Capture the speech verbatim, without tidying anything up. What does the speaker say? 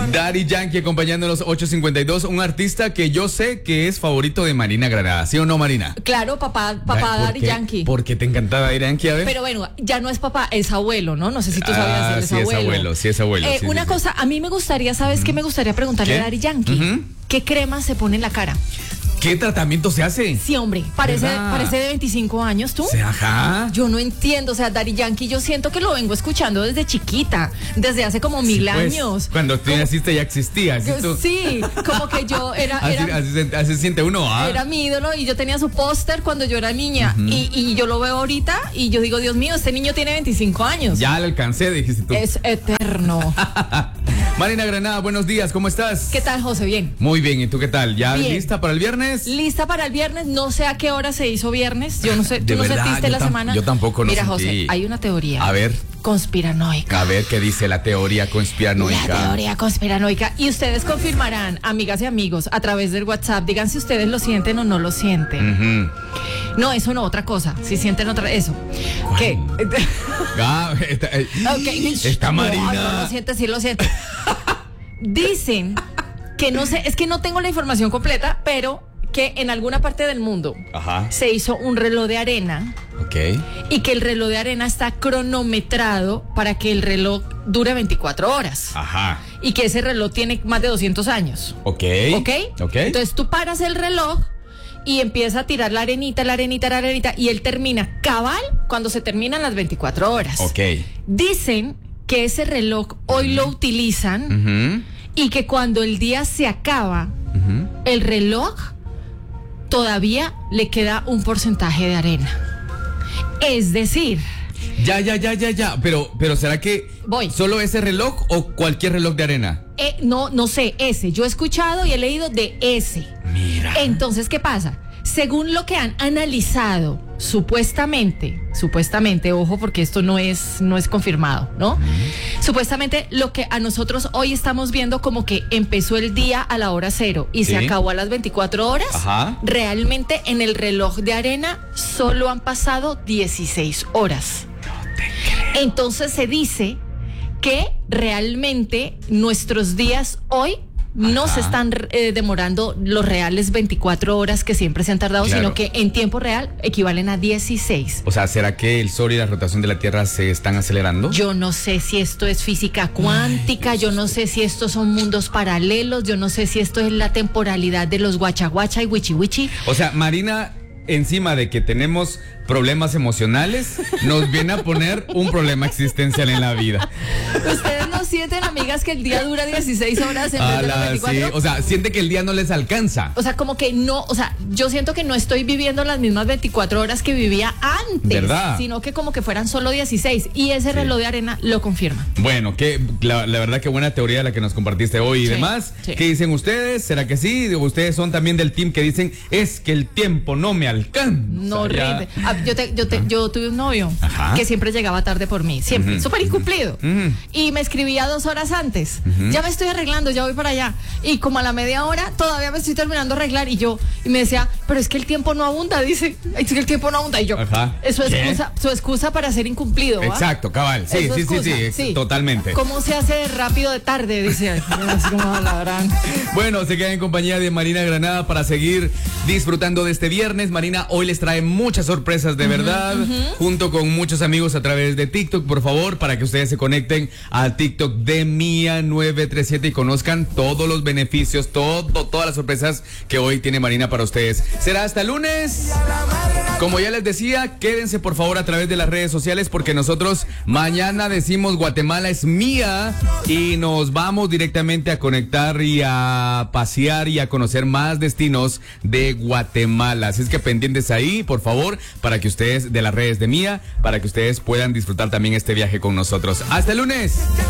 Daddy Yankee acompañándonos ocho cincuenta y dos, un artista que yo sé que es favorito de Marina Granada, ¿sí o no, Marina? Claro, papá, papá Daddy Yankee. ¿Por qué te encanta Daddy Yankee? A ver. Pero bueno, ya no es papá, es abuelo, ¿no? No sé si tú sabías, ah, él es sí abuelo. es abuelo, sí es abuelo. Eh, sí, una sí, cosa, sí. a mí me gustaría, ¿sabes uh-huh. qué me gustaría preguntarle ¿Qué? a Daddy Yankee? Uh-huh. ¿Qué crema se pone en la cara? ¿Qué tratamiento se hace? Sí, hombre, parece, ¿verdad? parece de veinticinco años, ¿tú? Sí, ajá. Yo no entiendo, o sea, Daddy Yankee yo siento que lo vengo escuchando desde chiquita, desde hace como mil sí, pues, años. Cuando tú naciste ya existía. ¿Sí, tú? Sí, como que yo era... Así, era así, se, así se siente uno, ¿ah? Era mi ídolo y yo tenía su póster cuando yo era niña. Uh-huh. y, y yo lo veo ahorita y yo digo, Dios mío, este niño tiene veinticinco años. Ya lo alcancé, dijiste tú. Es eterno. Marina Granada, buenos días, ¿cómo estás? ¿Qué tal, José? Bien. Muy bien, ¿y tú qué tal? ¿Ya bien. lista para el viernes? Lista para el viernes, no sé a qué hora se hizo viernes. Yo no sé, ¿tú no verdad, sentiste la tam- semana? Yo tampoco no Mira, sentí. José, hay una teoría. A ver. Conspiranoica. A ver qué dice la teoría conspiranoica. La teoría conspiranoica. Y ustedes confirmarán, amigas y amigos, a través del WhatsApp, digan si ustedes lo sienten o no lo sienten. Uh-huh. No, eso no, otra cosa. Si sienten otra, eso. ¿Qué? Ah, está, eh, okay. está Marina. No, no lo siente, sí lo siente. Dicen que no sé, es que no tengo la información completa, pero que en alguna parte del mundo Ajá. se hizo un reloj de arena. Ok. Y que el reloj de arena está cronometrado para que el reloj dure veinticuatro horas. Ajá. Y que ese reloj tiene más de doscientos años. Ok. Ok. Ok. Entonces tú paras el reloj y empieza a tirar la arenita, la arenita, la arenita, y él termina cabal cuando se terminan las veinticuatro horas. Ok. Dicen que ese reloj hoy uh-huh. lo utilizan uh-huh. y que cuando el día se acaba, uh-huh. el reloj todavía le queda un porcentaje de arena. Es decir... Ya, ya, ya, ya, ya. Pero, pero ¿será que Voy. solo ese reloj o cualquier reloj de arena? Eh, no, no sé, ese. Yo he escuchado y he leído de ese. Mira. Entonces, ¿qué pasa? Según lo que han analizado, supuestamente, supuestamente, ojo, porque esto no es, no es confirmado, ¿no? Uh-huh. Supuestamente lo que a nosotros hoy estamos viendo como que empezó el día a la hora cero y ¿sí? se acabó a las veinticuatro horas, Ajá. realmente en el reloj de arena solo han pasado dieciséis horas. No te creo. Entonces se dice que realmente nuestros días hoy no Ajá. se están eh, demorando los reales veinticuatro horas que siempre se han tardado, claro. sino que en tiempo real equivalen a dieciséis. O sea, ¿será que el Sol y la rotación de la Tierra se están acelerando? Yo no sé si esto es física cuántica, Ay, yo no sé si estos son mundos paralelos, yo no sé si esto es la temporalidad de los guachaguacha y wichi wichi. O sea, Marina, encima de que tenemos problemas emocionales, nos viene a poner un problema existencial en la vida. ¿Ustedes no sienten, amigas, que el día dura dieciséis horas en vez de las veinticuatro? Sí. O sea, siente que el día no les alcanza. O sea, como que no, o sea, yo siento que no estoy viviendo las mismas veinticuatro horas que vivía antes, ¿verdad? Sino que como que fueran solo dieciséis, y ese sí. reloj de arena lo confirma. Bueno, que la, la verdad que buena teoría la que nos compartiste hoy y sí, demás. Sí. ¿Qué dicen ustedes? ¿Será que sí? Ustedes son también del team que dicen, es que el tiempo no me alcanza. No rinde. Ah, yo, te, yo, te, yo tuve un novio Ajá. que siempre llegaba tarde por mí, siempre, uh-huh. súper incumplido. Uh-huh. Y me escribía dos horas antes. Uh-huh. Ya me estoy arreglando, ya voy para allá. Y como a la media hora todavía me estoy terminando de arreglar. Y yo, y me decía, pero es que el tiempo no abunda, dice. Es que el tiempo no abunda. Y yo, Ajá. eso es excusa, su excusa para ser incumplido. ¿va? Exacto, cabal. Sí, sí, sí, sí, sí, totalmente. ¿Cómo se hace rápido de tarde? Dice. Así como la gran. Bueno, se queda en compañía de Marina Granada para seguir disfrutando de este viernes. Marina hoy les trae muchas sorpresas de uh-huh, verdad, uh-huh. junto con muchos amigos a través de TikTok, por favor, para que ustedes se conecten al TikTok de Mía nueve tres siete y conozcan todos los beneficios, todo, todas las sorpresas que hoy tiene Marina para ustedes. Será hasta el lunes. Como ya les decía, quédense por favor a través de las redes sociales porque nosotros mañana decimos Guatemala es mía y nos vamos directamente a conectar y a pasear y a conocer más destinos de Guatemala. Así es que pendientes ahí, por favor, para que ustedes de las redes de Mía, para que ustedes puedan disfrutar también este viaje con nosotros. Hasta el lunes.